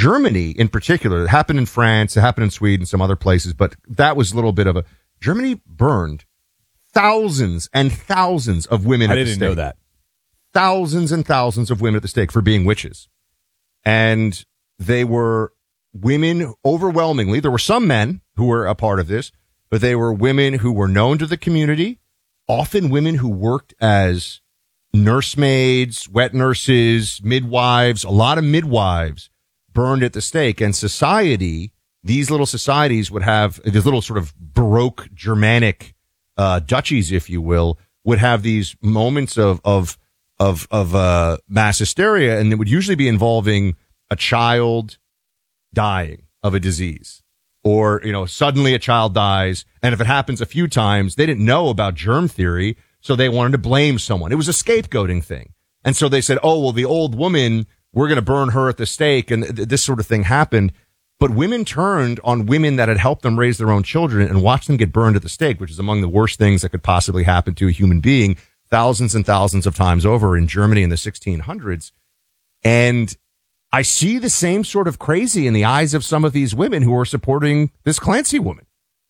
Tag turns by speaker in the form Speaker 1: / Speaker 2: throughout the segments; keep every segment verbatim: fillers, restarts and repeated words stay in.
Speaker 1: Germany in particular, it happened in France, it happened in Sweden, some other places, but that was a little bit of a, Germany burned thousands and thousands of women
Speaker 2: I
Speaker 1: at the
Speaker 2: didn't
Speaker 1: stake.
Speaker 2: know that.
Speaker 1: Thousands and thousands of women at the stake for being witches. And they were women overwhelmingly. There were some men who were a part of this, but they were women who were known to the community, often women who worked as nursemaids, wet nurses, midwives, a lot of midwives burned at the stake. And society, these little societies would have, these little sort of Baroque Germanic uh, duchies, if you will, would have these moments of, of, of, of uh, mass hysteria, and it would usually be involving a child dying of a disease. Or, you know, suddenly a child dies, and if it happens a few times, they didn't know about germ theory, so they wanted to blame someone. It was a scapegoating thing. And so they said, oh, well, the old woman, we're going to burn her at the stake, and th- this sort of thing happened. But women turned on women that had helped them raise their own children and watched them get burned at the stake, which is among the worst things that could possibly happen to a human being, thousands and thousands of times over in Germany in the sixteen hundreds. And I see the same sort of crazy in the eyes of some of these women who are supporting this Clancy woman.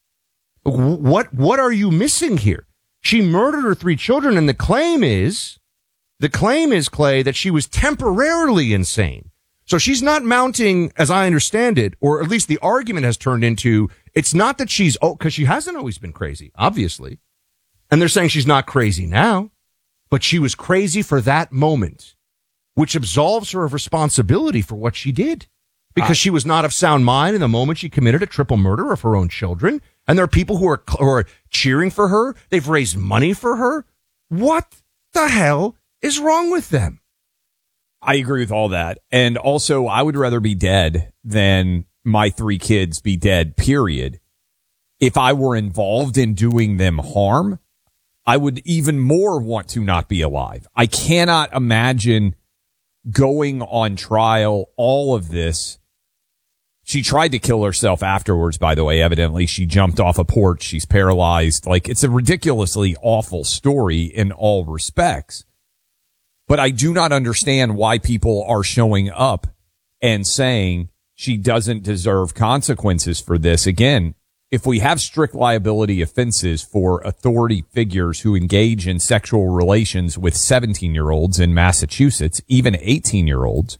Speaker 1: What, what are you missing here? She murdered her three children, and the claim is, the claim is, Clay, that she was temporarily insane. So she's not mounting, as I understand it, or at least the argument has turned into, it's not that she's, oh, because she hasn't always been crazy, obviously. And they're saying she's not crazy now, but she was crazy for that moment, which absolves her of responsibility for what she did, because uh, she was not of sound mind in the moment she committed a triple murder of her own children. And there are people who are, who are cheering for her. They've raised money for her. What the hell is wrong with them?
Speaker 2: I agree with all that. And also, I would rather be dead than my three kids be dead, period. If I were involved in doing them harm, I would even more want to not be alive. I cannot imagine going on trial, all of this. She tried to kill herself afterwards, by the way. Evidently, she jumped off a porch. She's paralyzed. Like, it's a ridiculously awful story in all respects. But I do not understand why people are showing up and saying she doesn't deserve consequences for this. Again, if we have strict liability offenses for authority figures who engage in sexual relations with seventeen-year-olds in Massachusetts, even eighteen-year-olds,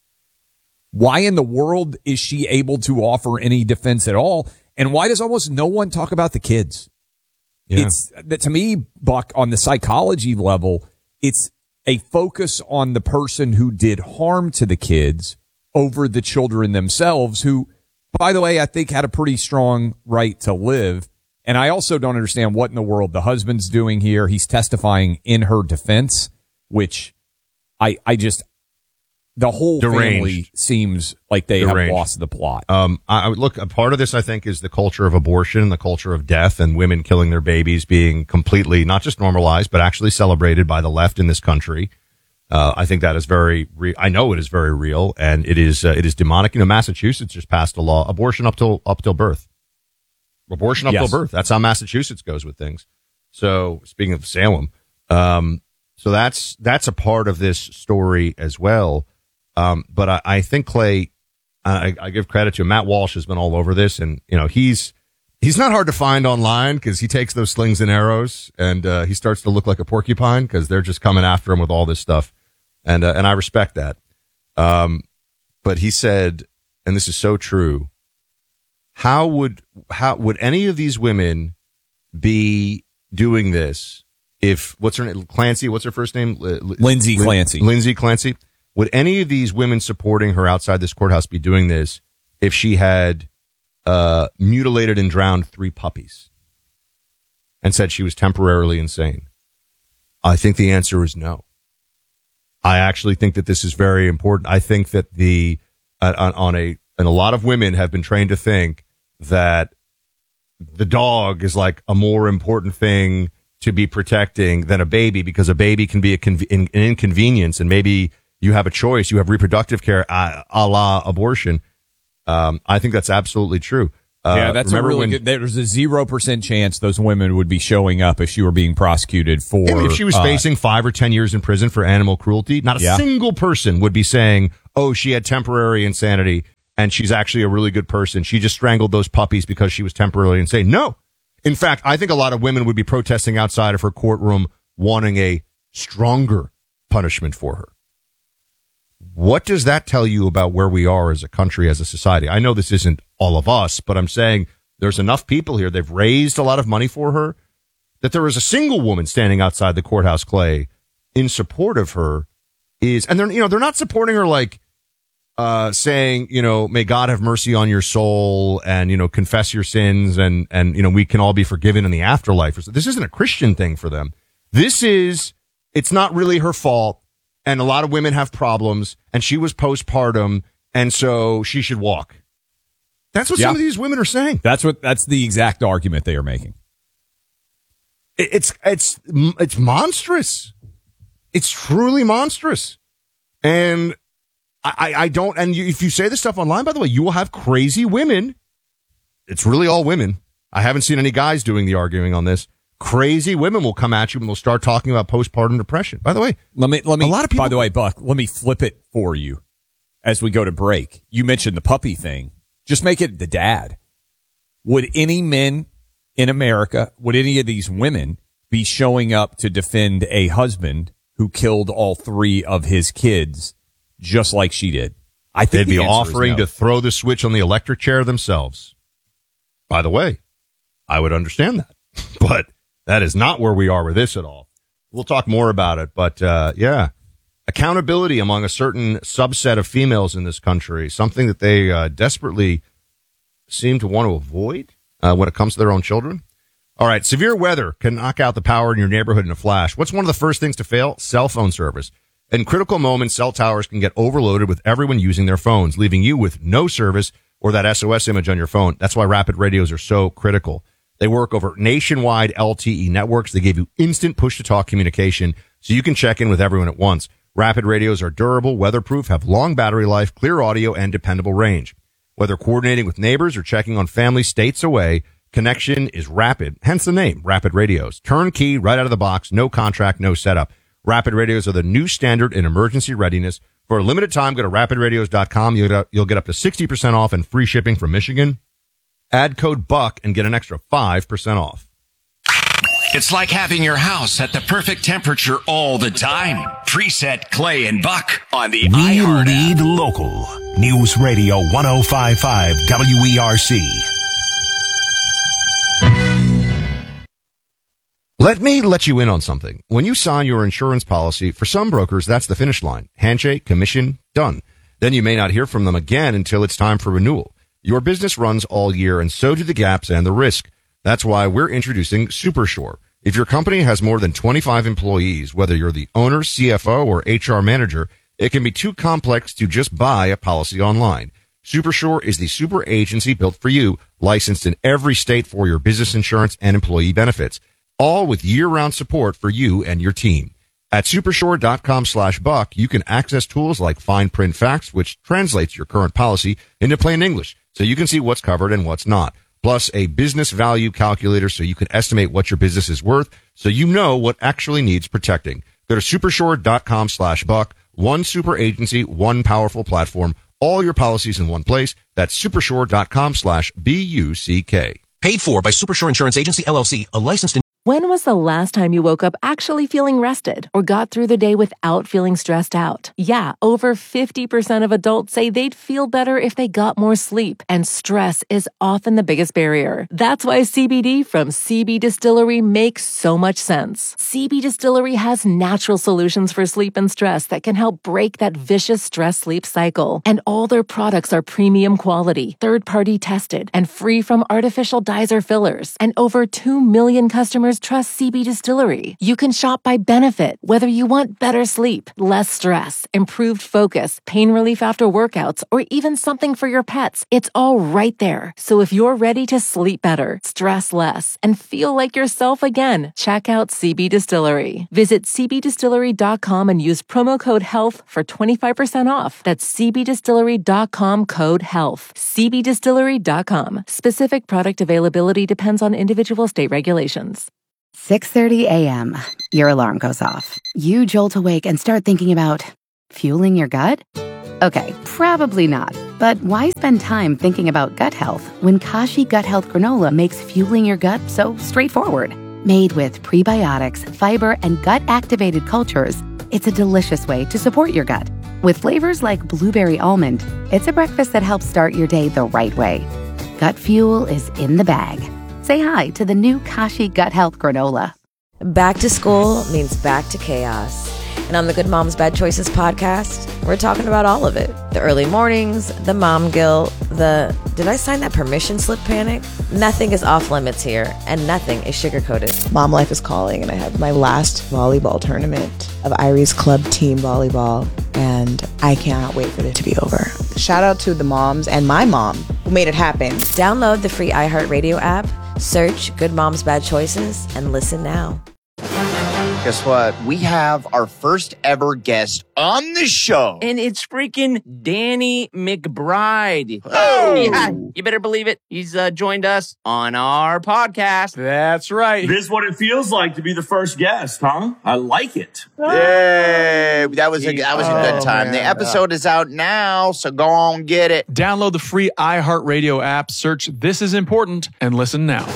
Speaker 2: why in the world is she able to offer any defense at all? And why does almost no one talk about the kids? Yeah. It's that, to me, Buck, on the psychology level, it's a focus on the person who did harm to the kids over the children themselves, who, by the way, I think had a pretty strong right to live. And I also don't understand what in the world the husband's doing here. He's testifying in her defense, which I, I just, the whole Deranged. family seems like they Deranged. have lost the plot.
Speaker 1: Um, I look, a part of this, I think, is the culture of abortion, the culture of death, and women killing their babies being completely not just normalized, but actually celebrated by the left in this country. Uh, I think that is very, re- I know it is very real, and it is, uh, it is demonic. You know, Massachusetts just passed a law, abortion up till, up till birth. Abortion up yes. till birth. That's how Massachusetts goes with things. So, speaking of Salem, um, so that's, that's a part of this story as well. Um, but I, I think, Clay, I, I give credit to him. Matt Walsh has been all over this, and, you know, he's, he's not hard to find online because he takes those slings and arrows, and, uh, he starts to look like a porcupine because they're just coming after him with all this stuff. And, uh, and I respect that. Um, but he said, and this is so true, how would, how would any of these women be doing this if, what's her name? Clancy, what's her first name? L-
Speaker 2: Lindsay Clancy.
Speaker 1: Lindsay Clancy. Would any of these women supporting her outside this courthouse be doing this if she had uh, mutilated and drowned three puppies and said she was temporarily insane? I think the answer is no. I actually think that this is very important. I think that the uh, on, on a and a lot of women have been trained to think that the dog is like a more important thing to be protecting than a baby, because a baby can be a conv- an inconvenience, and maybe you have a choice. You have reproductive care, a, a la abortion. Um, I think that's absolutely true. Uh,
Speaker 2: yeah, that's a really when, good. There's a zero percent chance those women would be showing up if she were being prosecuted for.
Speaker 1: If she was uh, facing five or ten years in prison for animal cruelty, not a
Speaker 2: yeah.
Speaker 1: single person would be saying, "Oh, she had temporary insanity and she's actually a really good person. She just strangled those puppies because she was temporarily insane. No. In fact, I think a lot of women would be protesting outside of her courtroom wanting a stronger punishment for her. What does that tell you about where we are as a country, as a society? I know this isn't all of us, but I'm saying there's enough people here. They've raised a lot of money for her that there is a single woman standing outside the courthouse, Clay, in support of her is, and they're, you know, they're not supporting her like, uh, saying, you know, may God have mercy on your soul and, you know, confess your sins and, and, you know, we can all be forgiven in the afterlife. This isn't a Christian thing for them. This is, it's not really her fault. And a lot of women have problems and she was postpartum. And so she should walk. That's what yeah. some of these women are saying.
Speaker 2: That's what, that's the exact argument they are making.
Speaker 1: It, it's, it's, it's monstrous. It's truly monstrous. And I, I don't, and you, if you say this stuff online, by the way, you will have crazy women. It's really all women. I haven't seen any guys doing the arguing on this. Crazy women will come at you and they'll start talking about postpartum depression. By the way,
Speaker 2: let me, let me,
Speaker 1: a lot of people,
Speaker 2: by the way, Buck, let me flip it for you as we go to break. You mentioned the puppy thing. Just make it the dad. Would any men in America, would any of these women be showing up to defend a husband who killed all three of his kids just like she did? I think
Speaker 1: they'd be offering no. to throw the switch on the electric chair themselves. By the way, I would understand that, but that is not where we are with this at all. We'll talk more about it, but uh, yeah, accountability among a certain subset of females in this country, something that they uh, desperately seem to want to avoid uh, when it comes to their own children. All right, severe weather can knock out the power in your neighborhood in a flash. What's one of the first things to fail? Cell phone service. In critical moments, cell towers can get overloaded with everyone using their phones, leaving you with no service or that S O S image on your phone. That's why rapid radios are so critical. They work over nationwide L T E networks. They give you instant push-to-talk communication so you can check in with everyone at once. Rapid radios are durable, weatherproof, have long battery life, clear audio, and dependable range. Whether coordinating with neighbors or checking on family states away, connection is rapid, hence the name, Rapid Radios. Turnkey, right out of the box, no contract, no setup. Rapid Radios are the new standard in emergency readiness. For a limited time, go to rapid radios dot com. You'll, you'll get up to sixty percent off and free shipping from Michigan. Add code BUCK and get an extra five percent off.
Speaker 3: It's like having your house at the perfect temperature all the time. Preset Clay and Buck on the
Speaker 4: We
Speaker 3: iHeart
Speaker 4: Lead
Speaker 3: app.
Speaker 4: Local. News Radio one oh five point five W E R C.
Speaker 1: Let me let you in on something. When you sign your insurance policy, for some brokers, that's the finish line. Handshake, commission, done. Then you may not hear from them again until it's time for renewal. Your business runs all year, and so do the gaps and the risk. That's why we're introducing SuperSure. If your company has more than twenty-five employees, whether you're the owner, C F O, or H R manager, it can be too complex to just buy a policy online. SuperSure is the super agency built for you, licensed in every state for your business insurance and employee benefits, all with year-round support for you and your team. At supersure.com slash buck, you can access tools like fine print facts, which translates your current policy into plain English, so you can see what's covered and what's not. Plus a business value calculator so you can estimate what your business is worth, so you know what actually needs protecting. Go to supersure.com slash buck. One super agency, one powerful platform, all your policies in one place. That's supersure.com slash B U C K.
Speaker 5: Paid for by Supersure Insurance Agency, L L C, a licensed...
Speaker 6: When was the last time you woke up actually feeling rested or got through the day without feeling stressed out? Yeah, over fifty percent of adults say they'd feel better if they got more sleep, and stress is often the biggest barrier. That's why C B D from C B Distillery makes so much sense. C B Distillery has natural solutions for sleep and stress that can help break that vicious stress-sleep cycle. And all their products are premium quality, third-party tested, and free from artificial dyes or fillers. And over two million customers trust C B Distillery. You can shop by benefit, whether you want better sleep, less stress, improved focus, pain relief after workouts, or even something for your pets. It's all right there. So if you're ready to sleep better, stress less, and feel like yourself again, check out C B Distillery. Visit c b distillery dot com and use promo code HEALTH for twenty-five percent off. That's c b distillery dot com code HEALTH. c b distillery dot com. Specific product availability depends on individual state regulations.
Speaker 7: six thirty a.m. Your alarm goes off. You jolt awake and start thinking about fueling your gut? Okay, probably not. But why spend time thinking about gut health when Kashi Gut Health Granola makes fueling your gut so straightforward? Made with prebiotics, fiber, and gut-activated cultures, it's a delicious way to support your gut. With flavors like blueberry almond, it's a breakfast that helps start your day the right way. Gut fuel is in the bag. Say hi to the new Kashi Gut Health Granola.
Speaker 8: Back to school means back to chaos. And on the Good Moms Bad Choices podcast, we're talking about all of it. The early mornings, the mom guilt, the did I sign that permission slip panic? Nothing is off limits here, and nothing is sugar-coated.
Speaker 9: Mom life is calling, and I have my last volleyball tournament of Irie's Club Team Volleyball, and I cannot wait for it to be over. Shout out to the moms and my mom who made it happen.
Speaker 8: Download the free iHeartRadio app, search Good Moms Bad Choices, and listen now.
Speaker 10: Guess what? We have our first ever guest on the show.
Speaker 11: And it's freaking Danny McBride.
Speaker 10: Oh!
Speaker 11: Yeah, you better believe it. He's uh, joined us on our podcast.
Speaker 12: That's right.
Speaker 13: This is what it feels like to be the first guest, huh? I like it.
Speaker 10: Yay! That was a, that was a good time.
Speaker 12: Oh,
Speaker 10: the episode is out now, so go on, get it.
Speaker 12: Download the free iHeartRadio app, search This Is Important, and listen now.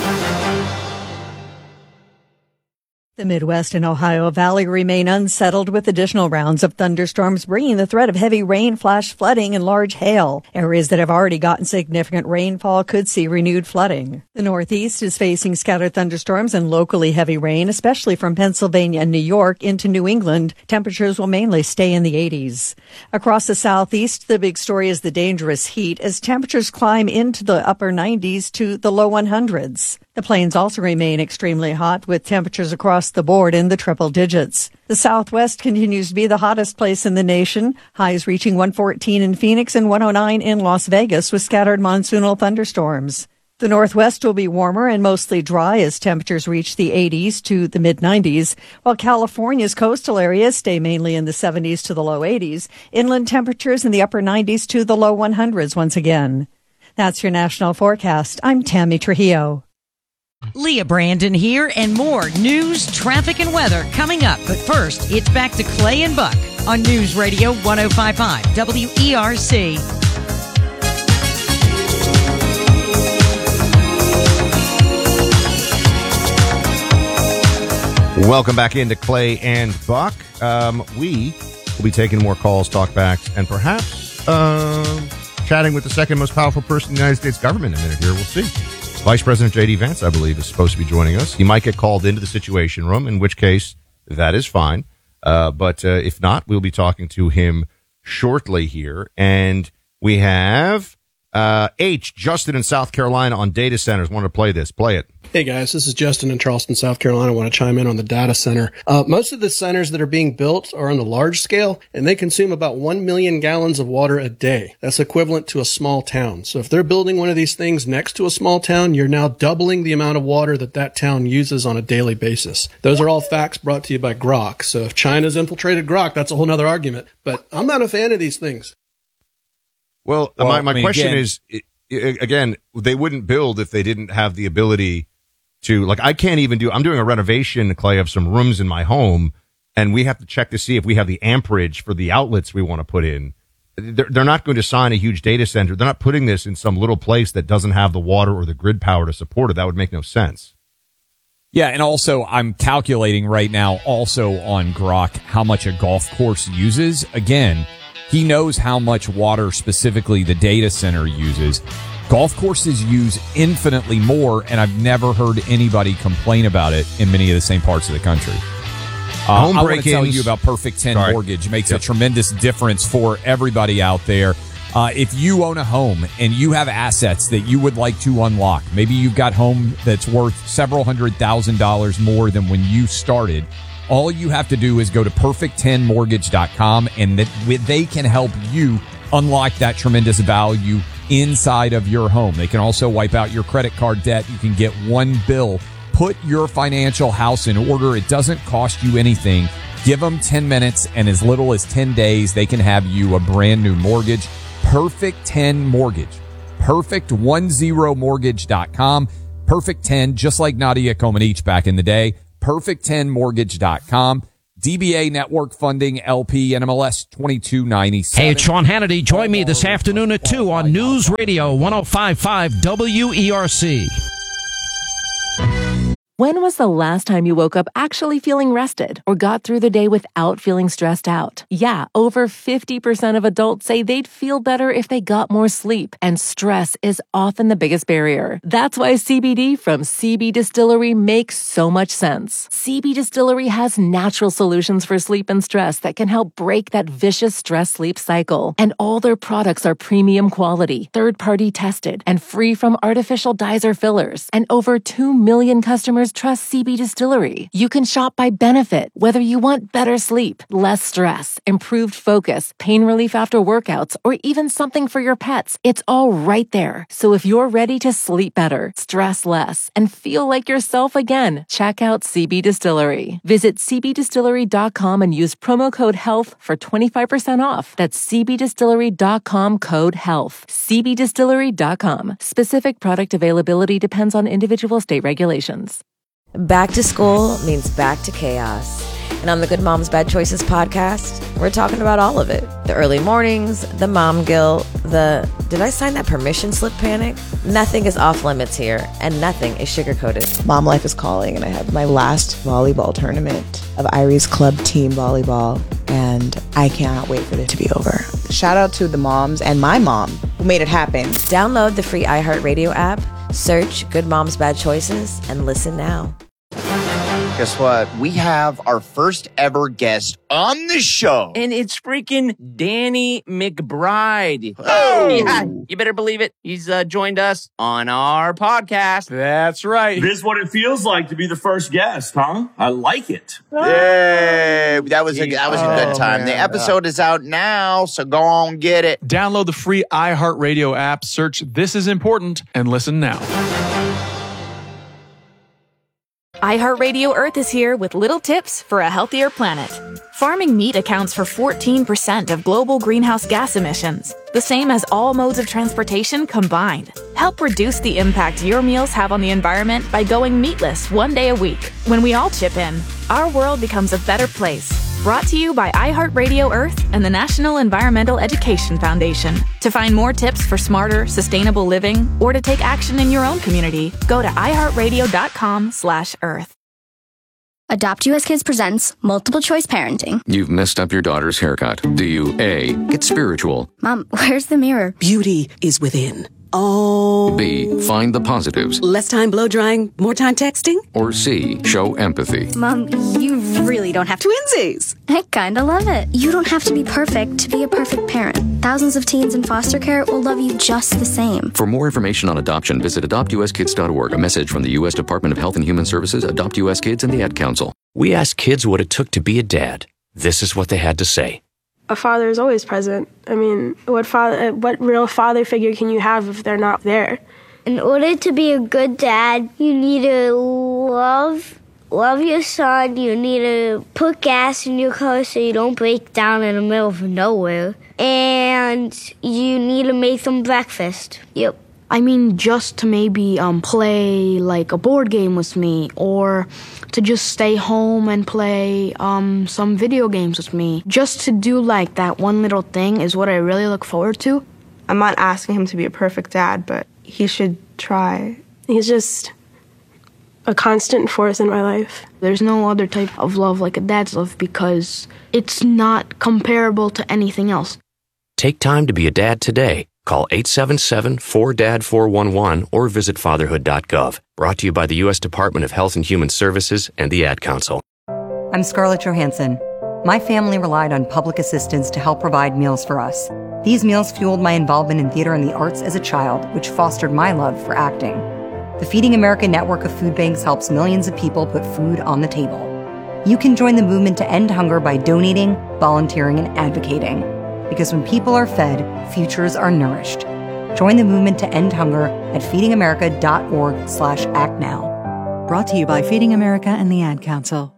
Speaker 14: The Midwest and Ohio Valley remain unsettled with additional rounds of thunderstorms bringing the threat of heavy rain, flash flooding, and large hail. Areas that have already gotten significant rainfall could see renewed flooding. The Northeast is facing scattered thunderstorms and locally heavy rain, especially from Pennsylvania and New York into New England. Temperatures will mainly stay in the eighties. Across the Southeast, the big story is the dangerous heat as temperatures climb into the upper nineties to the low hundreds. The plains also remain extremely hot with temperatures across the board in the triple digits. The Southwest continues to be the hottest place in the nation, highs reaching one fourteen in Phoenix and one oh nine in Las Vegas with scattered monsoonal thunderstorms. The Northwest will be warmer and mostly dry as temperatures reach the eighties to the mid-nineties, while California's coastal areas stay mainly in the seventies to the low eighties, inland temperatures in the upper nineties to the low hundreds once again. That's your national forecast. I'm Tammy Trujillo.
Speaker 15: Leah Brandon here, and more news, traffic, and weather coming up. But first, it's back to Clay and Buck on News Radio one oh five point five W E R C.
Speaker 1: Welcome back into Clay and Buck. Um, we will be taking more calls, talkbacks, and perhaps uh, chatting with the second most powerful person in the United States government in a minute here. We'll see. Vice President J D Vance, I believe, is supposed to be joining us. He might get called into the Situation Room, in which case that is fine. Uh, but uh, if not, we'll be talking to him shortly here. And we have uh, H, Justin in South Carolina on data centers. Want to play this? Play it.
Speaker 16: Hey guys, this is Justin in Charleston, South Carolina. I want to chime in on the data center. Uh, most of the centers that are being built are on the large scale, and they consume about one million gallons of water a day. That's equivalent to a small town. So if they're building one of these things next to a small town, you're now doubling the amount of water that that town uses on a daily basis. Those are all facts brought to you by Grok. So if China's infiltrated Grok, that's a whole nother argument. But I'm not a fan of these things.
Speaker 1: Well,
Speaker 2: well
Speaker 1: my, my
Speaker 2: I mean,
Speaker 1: question
Speaker 2: again,
Speaker 1: is, again, they wouldn't build if they didn't have the ability to, like, I can't even do, I'm doing a renovation, Clay, of some rooms in my home, and we have to check to see if we have the amperage for the outlets we want to put in. They're, they're not going to sign a huge data center. They're not putting this in some little place that doesn't have the water or the grid power to support it. That would make no sense.
Speaker 2: Yeah, and also I'm calculating right now also on Grok how much a golf course uses. Again, he knows how much water specifically the data center uses. Golf courses use infinitely more, and I've never heard anybody complain about it in many of the same parts of the country. Uh,
Speaker 1: Home
Speaker 2: I want to tell
Speaker 1: break-ins-
Speaker 2: you about Perfect ten
Speaker 1: Sorry.
Speaker 2: Mortgage. It makes
Speaker 1: Yep.
Speaker 2: a tremendous difference for everybody out there. Uh, if you own a home and you have assets that you would like to unlock, maybe you've got home that's worth several hundred thousand dollars more than when you started, all you have to do is go to perfect ten mortgage dot com, and that they can help you unlock that tremendous value inside of your home. They can also wipe out your credit card debt. You can get one bill. Put your financial house in order. It doesn't cost you anything. Give them ten minutes, and as little as ten days, they can have you a brand new mortgage. Perfect ten Mortgage. perfect ten mortgage dot com. Perfect ten, just like Nadia Comaneci back in the day. perfect ten mortgage dot com. D B A Network Funding L P N M L S twenty-two ninety-seven.
Speaker 17: Hey, it's Sean Hannity. Join me this afternoon at two on News Radio one oh five point five W E R C.
Speaker 6: When was the last time you woke up actually feeling rested or got through the day without feeling stressed out? Yeah, over fifty percent of adults say they'd feel better if they got more sleep, and stress is often the biggest barrier. That's why C B D from C B Distillery makes so much sense. C B Distillery has natural solutions for sleep and stress that can help break that vicious stress-sleep cycle. And all their products are premium quality, third-party tested, and free from artificial dyes or fillers. And over two million customers trust C B Distillery. You can shop by benefit, whether you want better sleep, less stress, improved focus, pain relief after workouts, or even something for your pets. It's all right there. So if you're ready to sleep better, stress less, and feel like yourself again, check out C B Distillery. Visit c b distillery dot com and use promo code HEALTH for twenty-five percent off. That's c b distillery dot com code HEALTH. c b distillery dot com. Specific product availability depends on individual state regulations.
Speaker 8: Back to school means back to chaos. And on the Good Moms Bad Choices podcast, we're talking about all of it. The early mornings, the mom guilt, the did I sign that permission slip panic? Nothing is off limits here, and nothing is sugar-coated.
Speaker 9: Mom life is calling, and I have my last volleyball tournament of Iris Club Team Volleyball, and I cannot wait for it to be over. Shout out to the moms and my mom who made it happen.
Speaker 8: Download the free iHeartRadio app, search Good Moms Bad Choices, and listen now.
Speaker 10: Guess what? We have our first ever guest on the show.
Speaker 11: And it's freaking Danny McBride.
Speaker 10: Oh!
Speaker 11: Yeah, you better believe it. He's uh, joined us on our podcast.
Speaker 12: That's right.
Speaker 13: This is what it feels like to be the first guest, huh? I like it.
Speaker 10: Yay! That was a, that was a good
Speaker 12: Oh,
Speaker 10: time.
Speaker 12: man.
Speaker 10: The episode is out now, so go on get it.
Speaker 12: Download the free iHeartRadio app, search This Is Important, and listen now.
Speaker 18: iHeartRadio Earth is here with little tips for a healthier planet. Farming meat accounts for fourteen percent of global greenhouse gas emissions, the same as all modes of transportation combined. Help reduce the impact your meals have on the environment by going meatless one day a week. When we all chip in, our world becomes a better place. Brought to you by iHeartRadio Earth and the National Environmental Education Foundation. To find more tips for smarter, sustainable living, or to take action in your own community, go to iHeartRadio.com slash Earth.
Speaker 19: Adopt U S Kids presents Multiple Choice Parenting.
Speaker 20: You've messed up your daughter's haircut. Do you A, get spiritual?
Speaker 19: Mom, where's the mirror?
Speaker 21: Beauty is within. Oh.
Speaker 20: B, find the positives?
Speaker 21: Less time blow drying, more time texting?
Speaker 20: Or C, show empathy?
Speaker 19: Mom, you really don't have to.
Speaker 21: Twinsies!
Speaker 19: I kinda love it. You don't have to be perfect to be a perfect parent. Thousands of teens in foster care will love you just the same.
Speaker 20: For more information on adoption, visit adopt u s kids dot org. A message from the U S Department of Health and Human Services, Adopt U S Kids, and the Ad Council.
Speaker 22: We asked kids what it took to be a dad. This is what they had to say.
Speaker 23: A father is always present. I mean, what father, what real father figure can you have if they're not there?
Speaker 24: In order to be a good dad, you need to love love your son. You need to put gas in your car so you don't break down in the middle of nowhere. And you need to make them breakfast. Yep.
Speaker 25: I mean, just to maybe um, play like a board game with me, or to just stay home and play um, some video games with me. Just to do like that one little thing is what I really look forward to.
Speaker 23: I'm not asking him to be a perfect dad, but he should try. He's just a constant force in my life.
Speaker 25: There's no other type of love like a dad's love because it's not comparable to anything else.
Speaker 22: Take time to be a dad today. Call eight seven seven, four D A D, four one one or visit fatherhood dot gov. Brought to you by the U S Department of Health and Human Services and the Ad Council.
Speaker 26: I'm Scarlett Johansson. My family relied on public assistance to help provide meals for us. These meals fueled my involvement in theater and the arts as a child, which fostered my love for acting. The Feeding America network of food banks helps millions of people put food on the table. You can join the movement to end hunger by donating, volunteering, and advocating. Because when people are fed, futures are nourished. Join the movement to end hunger at feeding america dot org slash act now.
Speaker 27: Brought to you by Feeding America and the Ad Council.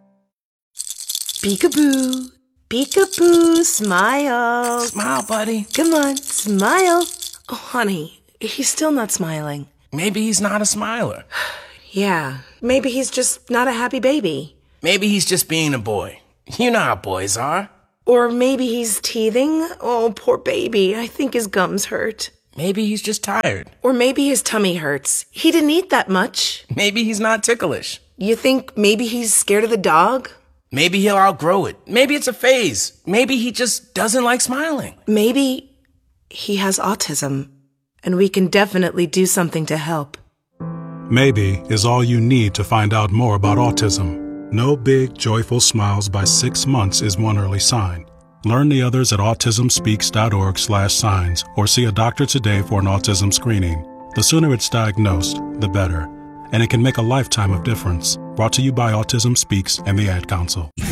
Speaker 28: Peekaboo, peekaboo, smile.
Speaker 29: Smile, buddy.
Speaker 28: Come on, smile. Oh, honey, he's still not smiling.
Speaker 29: Maybe he's not a smiler.
Speaker 28: Yeah, maybe he's just not a happy baby.
Speaker 29: Maybe he's just being a boy. You know how boys are.
Speaker 28: Or maybe he's teething. Oh, poor baby. I think his gums hurt.
Speaker 29: Maybe he's just tired.
Speaker 28: Or maybe his tummy hurts. He didn't eat that much.
Speaker 29: Maybe he's not ticklish.
Speaker 28: You think maybe he's scared of the dog?
Speaker 29: Maybe he'll outgrow it. Maybe it's a phase. Maybe he just doesn't like smiling.
Speaker 28: Maybe he has autism, and we can definitely do something to help.
Speaker 1: Maybe is all you need to find out more about autism. No big, joyful smiles by six months is one early sign. Learn the others at autismspeaks.org slash signs or see a doctor today for an autism screening. The sooner it's diagnosed, the better. And it can make a lifetime of difference. Brought to you by Autism Speaks and the Ad Council.